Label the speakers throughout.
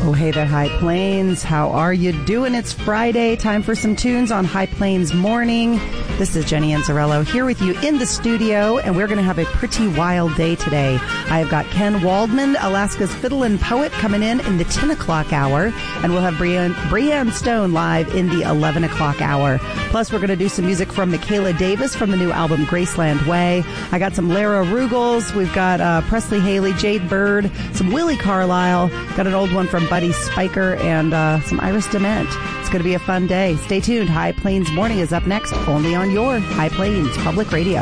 Speaker 1: Oh, hey there, High Plains. How are you doing? It's Friday. Time for some tunes on High Plains Morning. This is Jenny Anzarello here with you in the studio, and we're going to have a pretty wild day today. I've got Ken Waldman, Alaska's fiddle and poet, coming in the 10 o'clock hour, and we'll have Breanne Stone live in the 11 o'clock hour. Plus, we're going to do some music from Michaela Davis from the new album Graceland Way. I got some Lara Rugels. We've got Presley Haley, Jade Bird, some Willie Carlisle. Got an old one from Buddy Spiker and some Iris Dement. It's going to be a fun day. Stay tuned. High Plains Morning is up next, only on your High Plains Public Radio.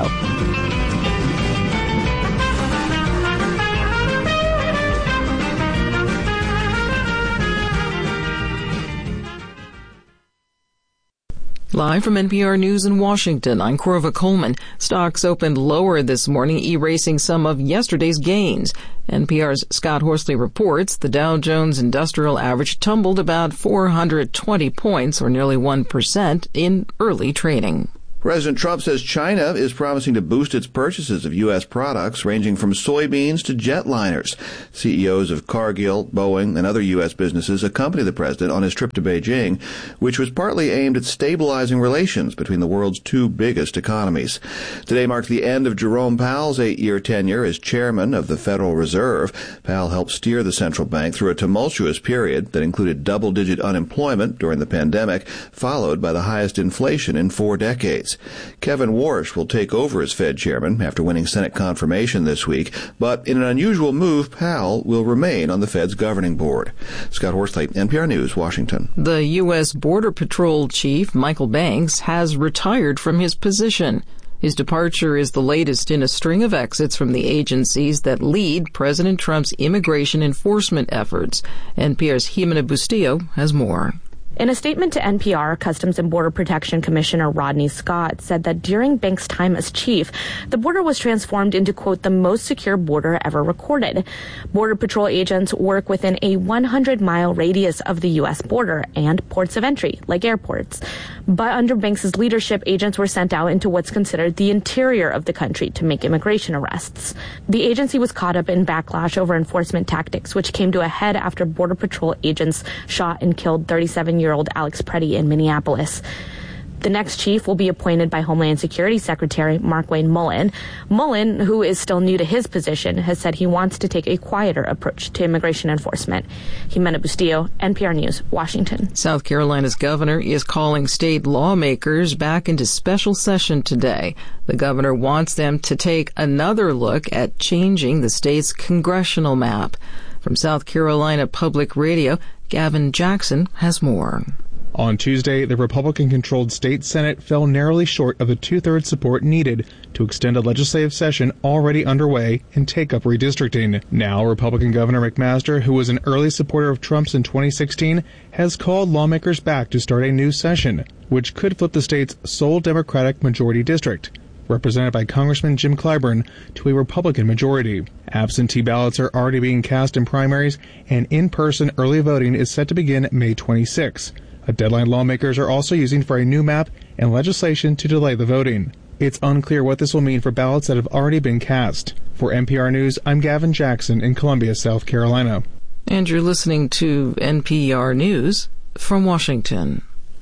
Speaker 2: Live from NPR News in Washington, I'm Corva Coleman. Stocks opened lower this morning, erasing some of yesterday's gains. NPR's Scott Horsley reports the Dow Jones Industrial Average tumbled about 420 points, or nearly 1%, in early trading.
Speaker 3: President Trump says China is promising to boost its purchases of U.S. products ranging from soybeans to jetliners. CEOs of Cargill, Boeing, and other U.S. businesses accompany the president on his trip to Beijing, which was partly aimed at stabilizing relations between the world's two biggest economies. Today marks the end of Jerome Powell's 8-year tenure as chairman of the Federal Reserve. Powell helped steer the central bank through a tumultuous period that included double-digit unemployment during the pandemic, followed by the highest inflation in 4 decades. Kevin Warsh will take over as Fed chairman after winning Senate confirmation this week, but in an unusual move, Powell will remain on the Fed's governing board. Scott Horsley, NPR News, Washington.
Speaker 2: The U.S. Border Patrol Chief, Michael Banks, has retired from his position. His departure is the latest in a string of exits from the agencies that lead President Trump's immigration enforcement efforts. NPR's Jimena Bustillo has more.
Speaker 4: In a statement to NPR, Customs and Border Protection Commissioner Rodney Scott said that during Banks' time as chief, the border was transformed into, quote, the most secure border ever recorded. Border Patrol agents work within a 100-mile radius of the U.S. border and ports of entry, like airports. But under Banks' leadership, agents were sent out into what's considered the interior of the country to make immigration arrests. The agency was caught up in backlash over enforcement tactics, which came to a head after Border Patrol agents shot and killed 37-year-old Alex Preddy in Minneapolis. The next chief will be appointed by Homeland Security Secretary Markwayne Mullin. Mullin, who is still new to his position, has said he wants to take a quieter approach to immigration enforcement. Jimena Bustillo, NPR News, Washington.
Speaker 2: South Carolina's governor is calling state lawmakers back into special session today. The governor wants them to take another look at changing the state's congressional map. From South Carolina Public Radio, Gavin Jackson has more.
Speaker 5: On Tuesday, the Republican-controlled state Senate fell narrowly short of the two-thirds support needed to extend a legislative session already underway and take up redistricting. Now, Republican Governor McMaster, who was an early supporter of Trump's in 2016, has called lawmakers back to start a new session, which could flip the state's sole Democratic majority district, represented by Congressman Jim Clyburn, to a Republican majority. Absentee ballots are already being cast in primaries, and in-person early voting is set to begin May 26. A deadline lawmakers are also using for a new map and legislation to delay the voting. It's unclear what this will mean for ballots that have already been cast. For NPR News, I'm Gavin Jackson in Columbia, South Carolina.
Speaker 2: And you're listening to NPR News from Washington.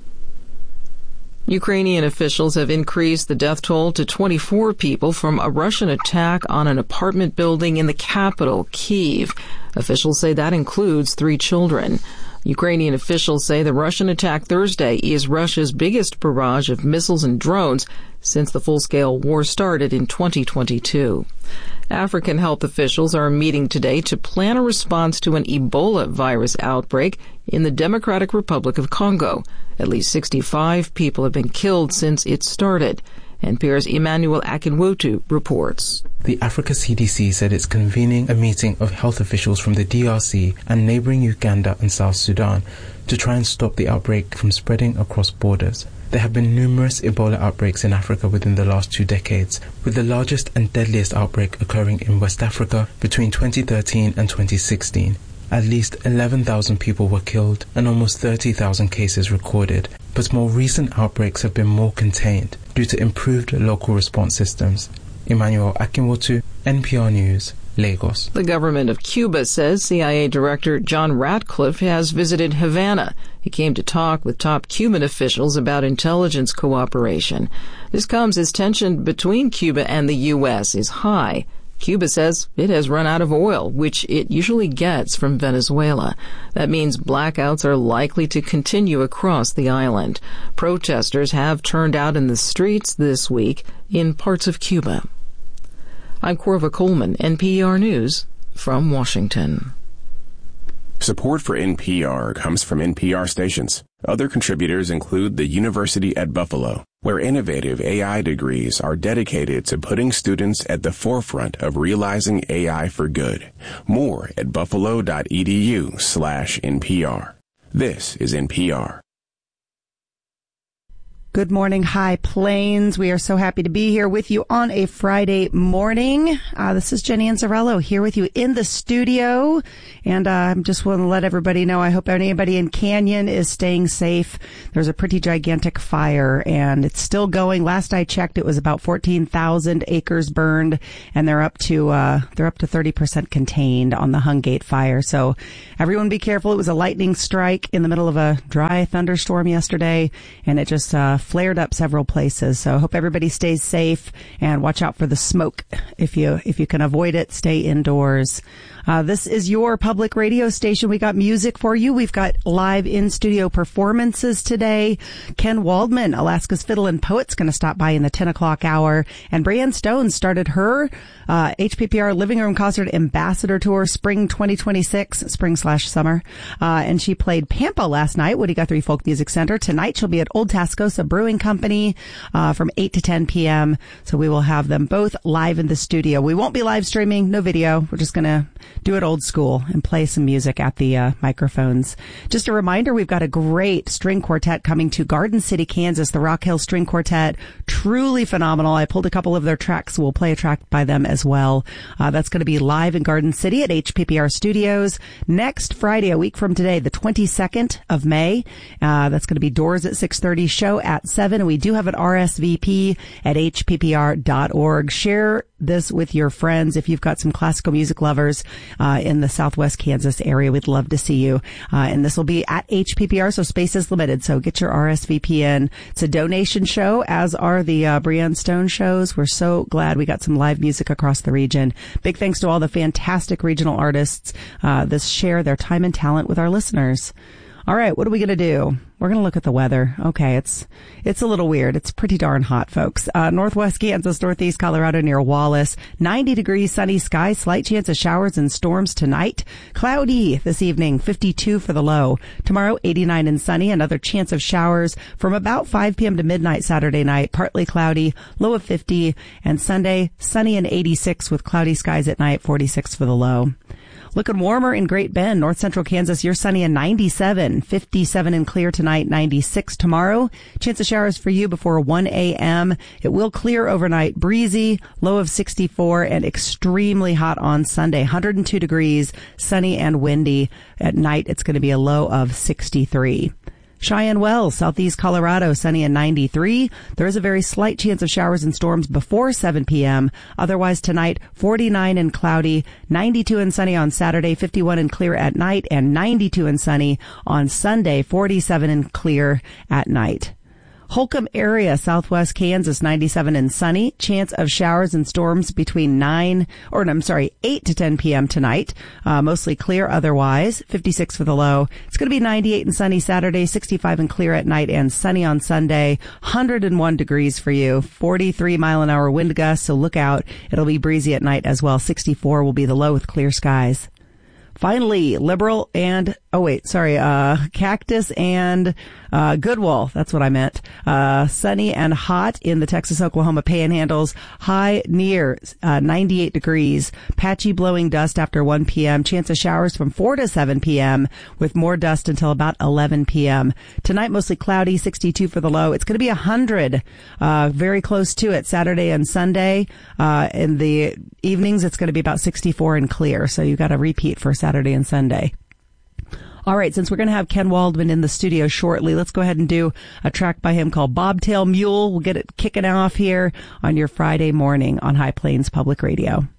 Speaker 2: Ukrainian officials have increased the death toll to 24 people from a Russian attack on an apartment building in the capital, Kyiv. Officials say that includes 3 children. Ukrainian officials say the Russian attack Thursday is Russia's biggest barrage of missiles and drones since the full-scale war started in 2022. African health officials are meeting today to plan a response to an Ebola virus outbreak in the Democratic Republic of Congo. At least 65 people have been killed since it started. NPR's Emmanuel Akinwotu reports.
Speaker 6: The Africa CDC said it's convening a meeting of health officials from the DRC and neighboring Uganda and South Sudan to try and stop the outbreak from spreading across borders. There have been numerous Ebola outbreaks in Africa within the last 2 decades, with the largest and deadliest outbreak occurring in West Africa between 2013 and 2016. At least 11,000 people were killed and almost 30,000 cases recorded, but more recent outbreaks have been more contained due to improved local response systems. Emmanuel Akinwotu, NPR News, Lagos.
Speaker 2: The government of Cuba says CIA Director John Ratcliffe has visited Havana. He came to talk with top Cuban officials about intelligence cooperation. This comes as tension between Cuba and the U.S. is high. Cuba says it has run out of oil, which it usually gets from Venezuela. That means blackouts are likely to continue across the island. Protesters have turned out in the streets this week in parts of Cuba. I'm Corva Coleman, NPR News from Washington.
Speaker 7: Support for NPR comes from NPR stations. Other contributors include the University at Buffalo, where innovative AI degrees are dedicated to putting students at the forefront of realizing AI for good. More at buffalo.edu/NPR. This is NPR.
Speaker 1: Good morning, High Plains. We are so happy to be here with you on a Friday morning. This is Jenny Anzarello here with you in the studio. And I just want to let everybody know, I hope anybody in Canyon is staying safe. There's a pretty gigantic fire, and it's still going. Last I checked, it was about 14,000 acres burned, and they're up to 30% contained on the Hungate fire. So everyone be careful. It was a lightning strike in the middle of a dry thunderstorm yesterday, and it just flared up several places. So I hope everybody stays safe and watch out for the smoke. If you can avoid it, stay indoors. This is your public radio station. We got music for you. We've got live in-studio performances today. Ken Waldman, Alaska's Fiddle and Poet's going to stop by in the 10 o'clock hour. And Brianne Stone started her HPPR Living Room Concert Ambassador Tour Spring 2026, spring/summer. And she played Pampa last night, Woody Guthrie Folk Music Center. Tonight she'll be at Old Tascosa Brewing Company from 8 to 10 p.m. So we will have them both live in the studio. We won't be live streaming, no video. We're just going to do it old school and play some music at the microphones. Just a reminder, we've got a great string quartet coming to Garden City, Kansas, the Rock Hill String Quartet. Truly phenomenal. I pulled a couple of their tracks, so we'll play a track by them as well. That's going to be live in Garden City at HPPR Studios next Friday, a week from today, the 22nd of May. That's going to be doors at 6:30, show at 7. And we do have an RSVP at hppr.org. Share this with your friends. If you've got some classical music lovers in the Southwest Kansas area, we'd love to see you. And this will be at HPPR, so space is limited. So get your RSVP in. It's a donation show, as are the Brianne Stone shows. We're so glad we got some live music across the region. Big thanks to all the fantastic regional artists that share their time and talent with our listeners. All right, what are we going to do? We're going to look at the weather. Okay, it's a little weird. It's pretty darn hot, folks. Northwest Kansas, northeast Colorado near Wallace. 90 degrees, sunny skies, slight chance of showers and storms tonight. Cloudy this evening, 52 for the low. Tomorrow, 89 and sunny. Another chance of showers from about 5 p.m. to midnight Saturday night. Partly cloudy, low of 50. And Sunday, sunny and 86 with cloudy skies at night, 46 for the low. Looking warmer in Great Bend, north central Kansas. You're sunny and 97, 57 and clear tonight, 96 tomorrow. Chance of showers for you before 1 a.m. It will clear overnight, breezy, low of 64 and extremely hot on Sunday, 102 degrees, sunny and windy. At night, it's going to be a low of 63. Cheyenne Wells, southeast Colorado, sunny and 93. There is a very slight chance of showers and storms before 7 p.m. Otherwise tonight, 49 and cloudy, 92 and sunny on Saturday, 51 and clear at night, and 92 and sunny on Sunday, 47 and clear at night. Holcomb area, southwest Kansas, 97 and sunny. Chance of showers and storms between 8 to 10 p.m. tonight. Mostly clear otherwise. 56 for the low. It's going to be 98 and sunny Saturday, 65 and clear at night, and sunny on Sunday. 101 degrees for you. 43 mile an hour wind gusts, so look out. It'll be breezy at night as well. 64 will be the low with clear skies. Finally, Liberal and, Cactus and Goodwill. That's what I meant. Sunny and hot in the Texas-Oklahoma panhandles. High near 98 degrees. Patchy blowing dust after 1 p.m. Chance of showers from 4 to 7 p.m. with more dust until about 11 p.m. Tonight, mostly cloudy, 62 for the low. It's going to be 100, very close to it, Saturday and Sunday. In the evenings, it's going to be about 64 and clear. So you've got a repeat for Saturday and Sunday. All right, since we're going to have Ken Waldman in the studio shortly, let's go ahead and do a track by him called Bobtail Mule. We'll get it kicking off here on your Friday morning on High Plains Public Radio.